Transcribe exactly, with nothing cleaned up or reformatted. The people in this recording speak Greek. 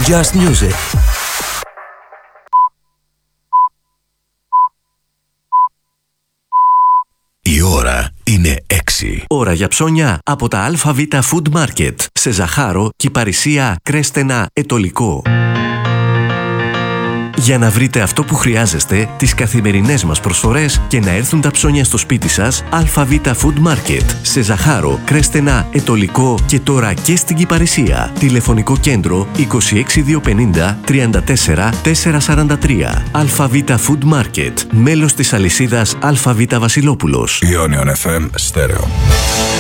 Just Music. Η ώρα είναι έξι. Ώρα για ψώνια από τα ΑΒ Food Market. Σε Ζαχάρο, Κυπαρισία, Κρέστενα, Ετωλικό. Για να βρείτε αυτό που χρειάζεστε, τις καθημερινές μας προσφορές και να έρθουν τα ψώνια στο σπίτι σας, ΑΒ Food Market. Σε Ζαχάρο, Κρέστενα, Ετωλικό και τώρα και στην Κυπαρισία. Τηλεφωνικό κέντρο είκοσι έξι διακόσια πενήντα τριάντα τέσσερα τετρακόσια σαράντα τρία. ΑΒ Food Market. Μέλος της αλυσίδας ΑΒ Βασιλόπουλος. Ionion εφ εμ Stereo.